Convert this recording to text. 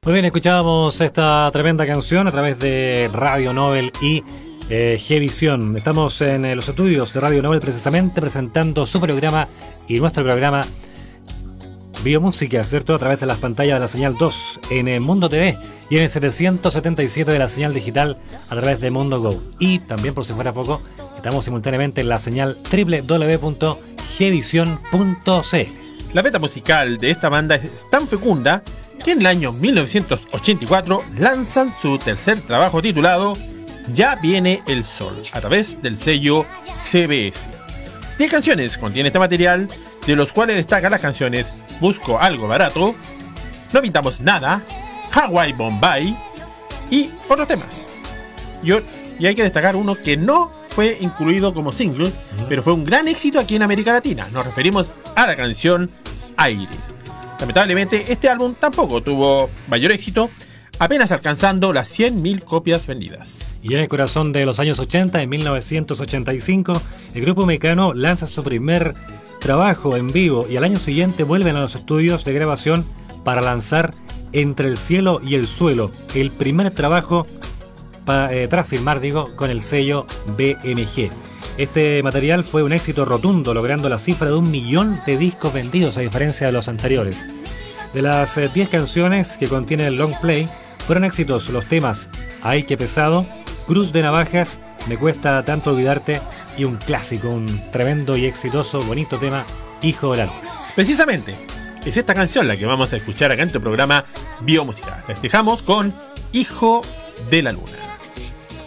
Muy bien, escuchábamos esta tremenda canción a través de Radio Nobel y Gvisión. Estamos en los estudios de Radio Nobel precisamente presentando su programa y nuestro programa Biomúsica, ¿cierto? A través de las pantallas de la señal 2 en el Mundo TV y en el 777 de la señal digital a través de Mundo Go. Y también, por si fuera poco, estamos simultáneamente en la señal www.gvision.c. La beta musical de esta banda es tan fecunda que en el año 1984 lanzan su tercer trabajo titulado Ya viene el sol, a través del sello CBS. 10 canciones contiene este material, de los cuales destacan las canciones Busco algo barato, No pintamos nada, Hawaii Bombay y otros temas. Y hay que destacar uno que no fue incluido como single, pero fue un gran éxito aquí en América Latina. Nos referimos a la canción Aire. Lamentablemente, este álbum tampoco tuvo mayor éxito, apenas alcanzando las 100.000 copias vendidas. Y en el corazón de los años 80, en 1985, el grupo mexicano lanza su primer trabajo en vivo y al año siguiente vuelven a los estudios de grabación para lanzar Entre el cielo y el suelo, el primer trabajo tras firmar, con el sello BMG. Este material fue un éxito rotundo, logrando la cifra de 1 millón de discos vendidos, a diferencia de los anteriores. De las 10 canciones que contiene el long play, fueron éxitos los temas Ay qué pesado, Cruz de navajas, Me cuesta tanto olvidarte y un clásico, un tremendo y exitoso, bonito tema, Hijo de la Luna. Precisamente, es esta canción la que vamos a escuchar acá en tu programa Biomúsica. Les dejamos con Hijo de la Luna.